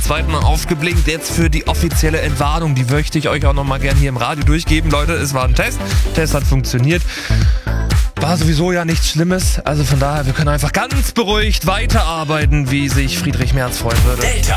zweiten Mal aufgeblinkt. Jetzt für die offizielle Entwarnung. Die möchte ich euch auch nochmal gerne hier im Radio durchgeben. Leute, es war ein Test. Der Test hat funktioniert. War sowieso ja nichts Schlimmes. Also von daher, wir können einfach ganz beruhigt weiterarbeiten, wie sich Friedrich Merz freuen würde.